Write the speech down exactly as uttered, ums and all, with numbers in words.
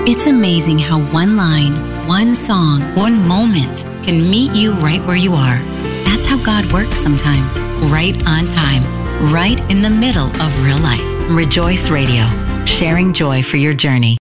It's amazing how one line, one song, one moment can meet you right where you are. That's how God works sometimes, right on time, right in the middle of real life. Rejoice Radio, sharing joy for your journey.